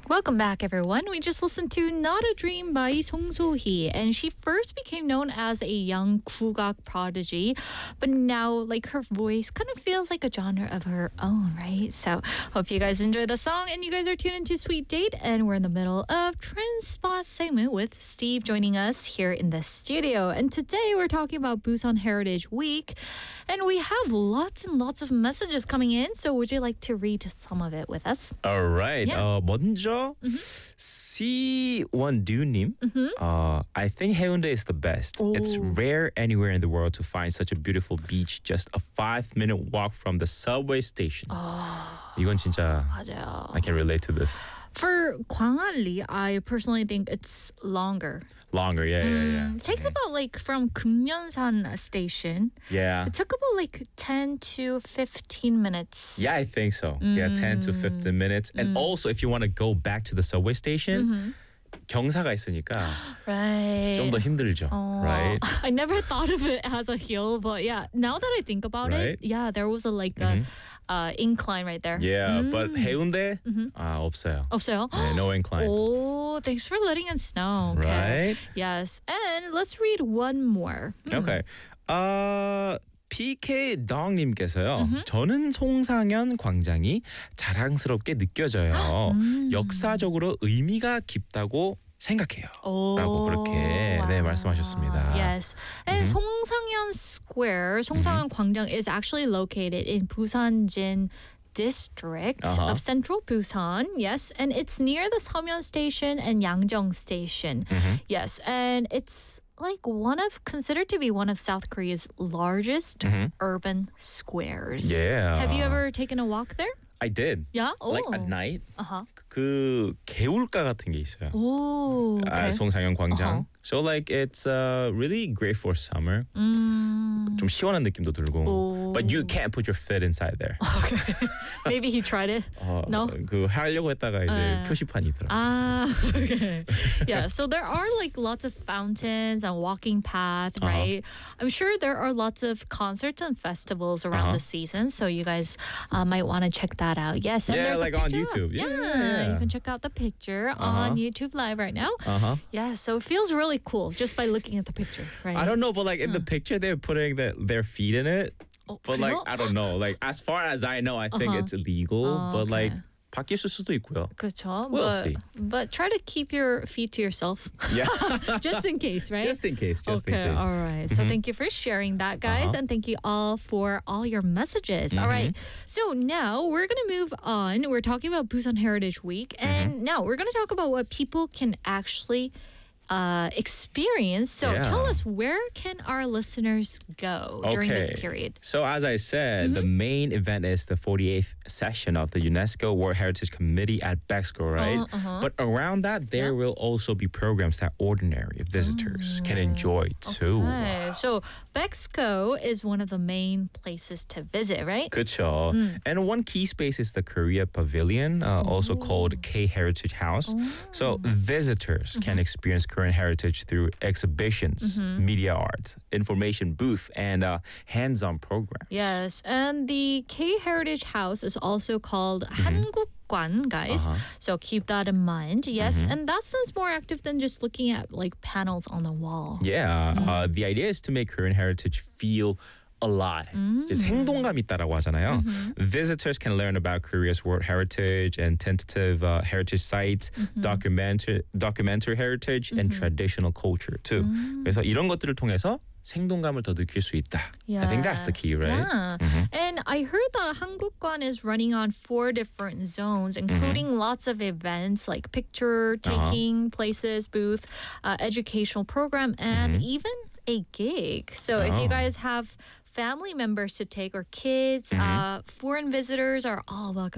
Welcome back, everyone. We just listened to Not a Dream by Song So-hee, and she first became known as a young kugak prodigy, but now, like, her voice kind of feels like a genre of her own, right? So, hope you guys enjoy the song, and you guys are tuned into Sweet Date, and we're in the middle of Trend Spot segment with Steve joining us here in the studio. And today, we're talking about Busan Heritage Week, and we have lots and lots of messages coming in. So, would you like to read some of it with us? All right. Yeah. 먼저 C1du님. I think Haeundae is the best. It's rare anywhere in the world to find such a beautiful beach just a 5-minute walk from the subway station. 이건 진짜 맞아요. I can relate to this. For Gwangalli, I personally think it's longer. Longer, yeah. It takes about like from Kumyeonsan station. Yeah. It took about like 10 to 15 minutes. Yeah, I think so. Yeah, 10 to 15 minutes. And also, if you want to go back to the subway station, 경사가 있으니까 Right. 좀 더 힘들죠. Right? I never thought of it as a hill, but yeah, now that I think about it, yeah, there was a incline right there. Yeah, but Haeundae 없어요. 없어요? Yeah, no incline. Oh, thanks for letting us know. Okay. Right? Yes. And let's read one more. Okay. PK 덩님께서요. 저는 송상현 광장이 자랑스럽게 느껴져요. 역사적으로 의미가 깊다고 생각해요. 라고 그렇게 네, 말씀하셨습니다. Yes. And 송상현 Square, 송상현 광장 is actually located in Busanjin district of central Busan. Yes. And it's near the Seomyeon station and Yangjong station. Yes. And it's like considered to be one of South Korea's largest urban squares. Yeah. Have you ever taken a walk there? I did. Yeah? Like at night. 그 개울가 같은 게 있어요. Oh, okay. 송상현 광장. So like it's really great for summer. 좀 시원한 느낌도 들고. But you can't put your foot inside there. Okay. Maybe he tried it. No? 그 하려고 했다가 이제 표시판이 있더라고요. Okay. Yeah, so there are like lots of fountains and walking path, right? I'm sure there are lots of concerts and festivals around the season, so you guys might want to check that out. Yes, and Yeah, there's like a on picture. YouTube. Yeah, you can check out the picture on YouTube Live right now. Yeah, so it feels really cool just by looking at the picture, right? I don't know, but like in the picture they're putting their feet in it. But like I don't know. Like as far as I know, I think it's illegal. But like 바뀌었을 수도 있고요. 그렇죠. We'll see. But try to keep your feet to yourself. Yeah. Just in case, right? Just in case. Okay, all right. So thank you for sharing that, guys. And thank you all for all your messages. All right. So now we're going to move on. We're talking about Busan Heritage Week. And now we're going to talk about what people can actually experience. So tell us, where can our listeners go during this period? So as I said, the main event is the 48th session of the UNESCO World Heritage Committee at Bexco, right? But around that, there will also be programs that ordinary visitors can enjoy too. Okay. So Bexco is one of the main places to visit, right? 그렇죠. And one key space is the Korea Pavilion, also called K Heritage House. So visitors can experience Korean heritage through exhibitions, media art, information booth, and hands-on programs. Yes, and the K Heritage House is also called 한국관, guys. So keep that in mind. Yes, and that sounds more active than just looking at like panels on the wall. Yeah, the idea is to make Korean heritage feel alive. just 행동감 있다라고 하잖아요. Visitors can learn about Korea's world heritage and tentative heritage sites, documentary heritage, and traditional culture too. 그래서 이런 것들을 통해서 생동감을 더 느낄 수 있다. I think that's the key, right? Yeah. And I heard that 한국관 is running on 4 different zones, including lots of events like picture-taking places, booth, educational program, and even a gig. So if you guys have family members to take or kids, foreign visitors are all welcome